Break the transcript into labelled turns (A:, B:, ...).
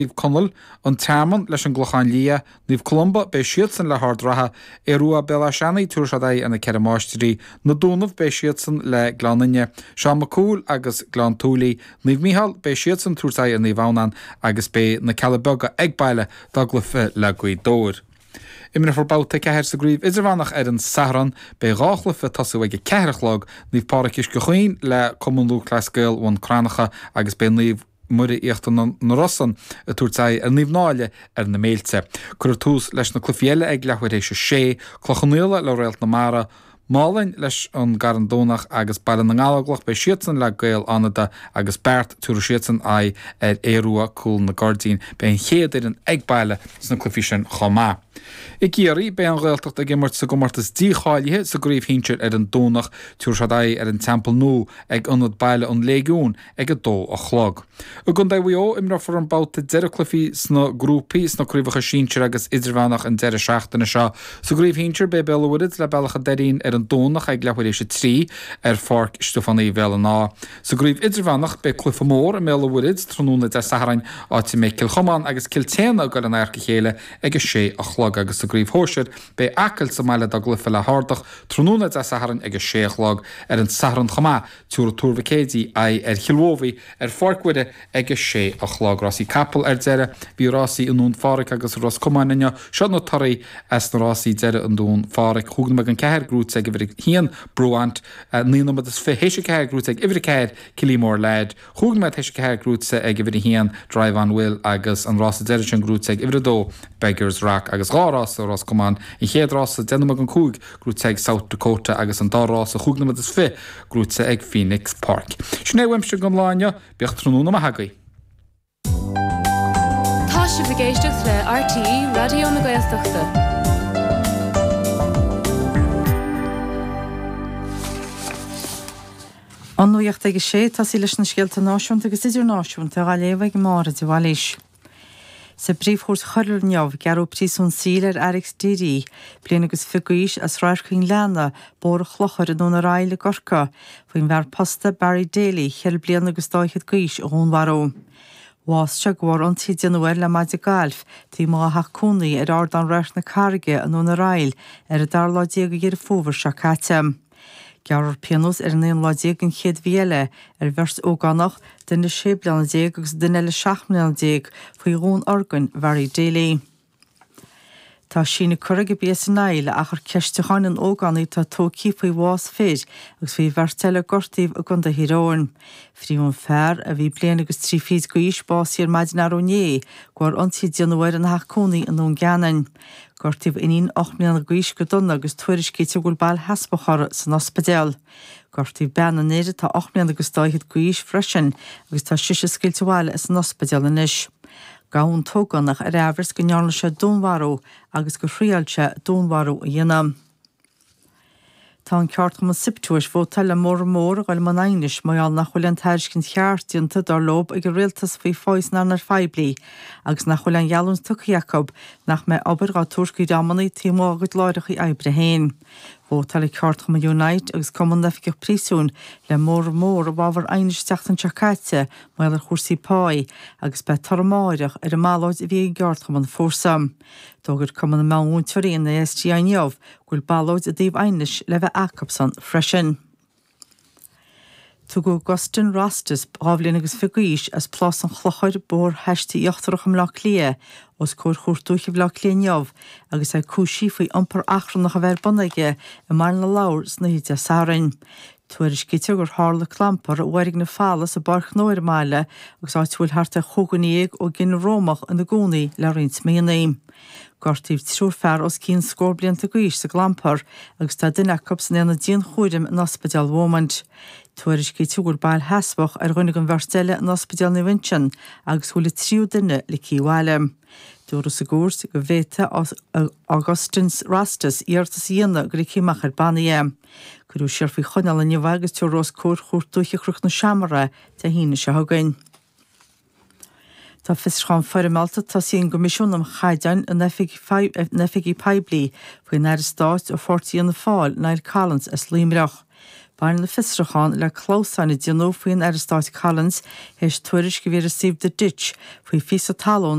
A: Níomh Conal an teaman leis an gglocháin lia, níomh Columba be siadsan le hardratha rua bela seannaí túrsadai ana ceremáisterí na dúnamh be siadsan le glánaine Seán McCool agus Glán Túlaí, níomh Mícheál be siadsan túrsadai an níomhánán agus be na Calabega ag baile daglafa le Guidóir. Imna forbáta ceir sa gríomh idirhánach an Saharan be ráchlafa tasú ag ceirichlog níomh páracis go chuoin le Commonlú Clascail ón Cránacha agus be níomh muire íochta na Rossan a túrtaí ar níomhnáile ar na méilte. Cuir tús leis na clufiile ag lehuiréis sé, clochanúla le réalt na mara, málainn leis an garandónach agus bailin na ngálaglach be siadsan le gail anada agus bert túra siadsan ar éarua cúl na Guardian be an chéad ar an ag baile na clufi sin chomá. I géirí be an réaltacht a gimmart sa gomartas díáilithe sa gríomh híntear ar an dónach túrsadai ar an temple nó ag anad baile an léigún ag a dó a chlog. A gun dahuió imra for an báta deire clufi sna grúpi sna críomhacha síntear agus idirhánach an deire seachtainna seo. Sa gríomh híntear be bealhúid le bealacha deín ar an dónach ag lehuiréis trí ar farc Stefaní bhela ná. Sa gríomh idirhánach be clufa mór a mealhúid trónúna de Saharain áiti mé Kilchoman agus Kiltéana go an airca chéile ag sé a chlog agus sa gríomh hóisiir be acail sa meile a glufa le hardach trónúna de Saharan ag sé a chlog ar an Saharan chomá túra túrvacédí ar Chilóhí ar farcuide ag sé a chlog Rossi Capel ar deire bhí Rossi an nún fáric agus Ros Comáine seo nó tarí as na Rossi deire an dún fáric chugan me an ceir grút ag bhir hían broant nína is fé héise ceir grút ag ibhir ceir cilímór leid chugan me héise ceir grútsa ag bhir hían Drive an Will agus an Rossi deire sin grút ag ibhir dó Beggars Rock agus gárás a Ros Comán i chéadrás a denna an cúg grút ag South Dakota agus an dárás a chugan me is fé grútsa ag Phoenix Park. Sné weimste go láine beocht trónúna a hagaí.
B: Tá si bhgéisteach le RTE Radio na Gaeltachta.
C: An nuocht ag sé tá sí leis na scialta náisiúnta agus idir náisiúnta a léomh ag mára de bhhailís. Sa bríomhthús chuir neamh gearú prísún síl ar RxDD, bliana agus figuís as ráircín leanna bór chlochar in nóna ráile gorca, faoin bhar posta Barry Daly cheir bliana agus dáichad gais a húnharó. Bhás se gháir an tí denúir le maidide galf, tí má hachcúnaí ar ard an réirt na carige a nóna ráil ar a darládí go dhéar fóbhar se cáte. Gearar pianos ar naon ládéag an chéad bhéile ar bheirs ógánach den na sébleanna déag agus den eile seachmleanna déag faoi rún organ Barry Daly. Tá sína chuige bí san naile a chur ceisteáin an ógánaí tá tócí faoi bhás féid agus faoi bharteile gortaíh a gunda hiráin. Fríomhan fearr a bhí bliana agus trí fíd go ísbáí ar maidin aróné, gur antí deanúir an hachcúnaí an ón geanain. Gortaíh inín 8 mbliana gúis go donna agus tuairiscéte gúil bail hespachara san ospidéal. Gortaíh beanna néide tá 8 mbliana agus dáichad gúis freisin agus tá siise sciilteháile is an ospidéal inis. Gán tógannach ar éhars go nearna se dúnharú agus go chríailse dúnharú a dhéanam. Tá an ceart go man siptúis bhó tal mór gáil man ainis maiall nach chuil an teiriscinn cheartúnta dar lob ag go réaltas faoi fáisnar nar feblií, agus nach chuil an gealún tucha Jacob nach me obair gá túscaí damannaí tímó agad láireach i ebre héin. Bhó tal ceart go Unite agus cuman nefigh prísún le mór a bhábhar ainis teachtan teacáite maiall ar chósaí páí agus be tarmáireach ar a máláid a bhí geart go man fórsam. Dógur cuman na meún tuiríon na STI neamh gúil bailóid a dtíobh ainis le bheith Jacobson freisin. Tu go Gustin Rastus bhábhlíon agus figuís as plás an chlochaid bór heistí íochtaracham le lia os cóir chuirtúchi bhlá léneamh agus ag cúsí faoi ampar achrannach a bheith bunaige i mar na lair sna híte Saharan. Tuairiscíte gur hála clampar a bhhairigh na fálas a barch nóir máile agus áitiúil harta chuganíag ó gin rómach an na gúnaí le rint méanaí. Gortaíh trúr fearr os cín scór blianta gúis sa glampar agus tá duine Jacobson na díon chúidim an ospidéal Womand. Tuairiscíte gur bail hespach ar rinneadh an bharsteile an ospidéal na Vinchin agus thuaila tríú duine le cíháile. Dúras a gúirt go bhéta Augustin Rastus íartas íana gur cíach ar bannaí. Gurú siar faoi chunal a neamhhagus tú rós cór chuirtúcha cruch na seamara de hína se hagain. Tá fisrán fearmalta tá síon go misisiúnam chaidein a nefigí peblií faoi neir stáit ó fortíí an na fáil nair Collins as líimreach. Bain na fisrachan le clósáin dionófuin ar Stáit Collins heis tuairis go bhíar a Save the Ditch faoi fís a talón